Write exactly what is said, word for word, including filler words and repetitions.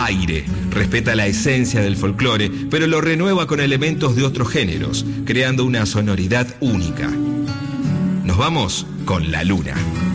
aire, respeta la esencia del folclore, pero lo renueva con elementos de otros géneros, creando una sonoridad única. Nos vamos con La Luna.